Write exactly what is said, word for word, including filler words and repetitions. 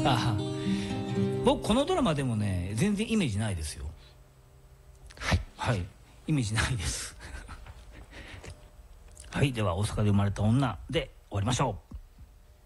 ああ、僕このドラマでもね全然イメージないですよ。 はいはい、イメージないですはい、では大阪で生まれた女で終わりましょう。